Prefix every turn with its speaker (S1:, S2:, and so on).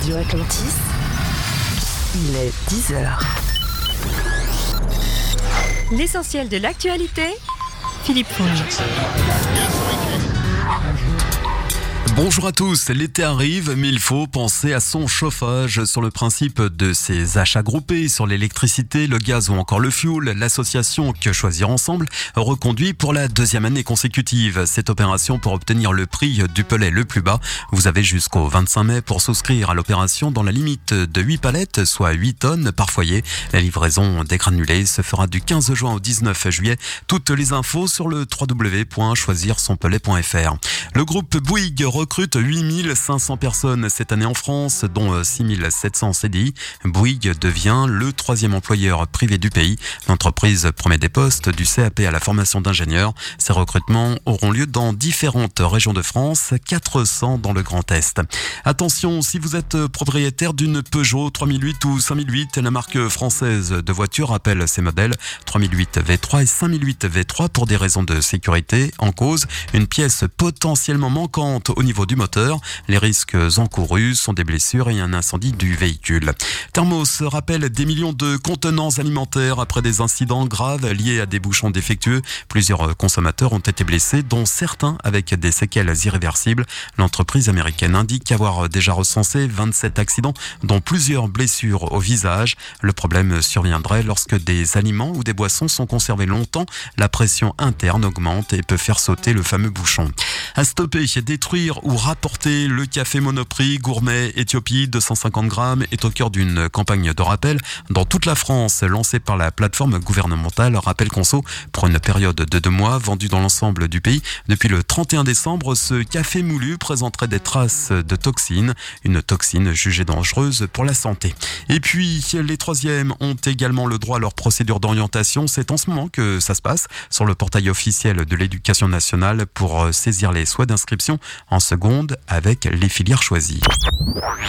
S1: Radio Atlantis, il est 10h.
S2: L'essentiel de l'actualité, Philippe Fonge.
S3: Bonjour à tous, l'été arrive, mais il faut penser à son chauffage. Sur le principe de ces achats groupés sur l'électricité, le gaz ou encore le fioul, l'association Que Choisir Ensemble reconduit pour la deuxième année consécutive cette opération pour obtenir le prix du pellet le plus bas. Vous avez jusqu'au 25 mai pour souscrire à l'opération dans la limite de 8 palettes, soit 8 tonnes par foyer. La livraison des granulés se fera du 15 juin au 19 juillet. Toutes les infos sur le www.choisirsonpellet.fr. Le groupe Bouygues recrute 8500 personnes cette année en France, dont 6700 CDI. Bouygues devient le 3e employeur privé du pays. L'entreprise promet des postes du CAP à la formation d'ingénieurs. Ces recrutements auront lieu dans différentes régions de France, 400 dans le Grand Est. Attention, si vous êtes propriétaire d'une Peugeot 3008 ou 5008, la marque française de voitures appelle ces modèles 3008 V3 et 5008 V3 pour des raisons de sécurité. En cause, une pièce potentiellement manquante au niveau du moteur. Les risques encourus sont des blessures et un incendie du véhicule. Thermos rappelle des millions de contenants alimentaires après des incidents graves liés à des bouchons défectueux. Plusieurs consommateurs ont été blessés, dont certains avec des séquelles irréversibles. L'entreprise américaine indique avoir déjà recensé 27 accidents, dont plusieurs blessures au visage. Le problème surviendrait lorsque des aliments ou des boissons sont conservés longtemps. La pression interne augmente et peut faire sauter le fameux bouchon. À stopper, détruire ou rapporter le café Monoprix Gourmet Éthiopie 250 grammes est au cœur d'une campagne de rappel dans toute la France lancée par la plateforme gouvernementale Rappel Conso pour une période de 2 mois, vendue dans l'ensemble du pays. Depuis le 31 décembre, ce café moulu présenterait des traces de toxines, une toxine jugée dangereuse pour la santé. Et puis, les 3e ont également le droit à leur procédure d'orientation. C'est en ce moment que ça se passe sur le portail officiel de l'éducation nationale pour saisir les souhaits d'inscription en seconde avec les filières choisies.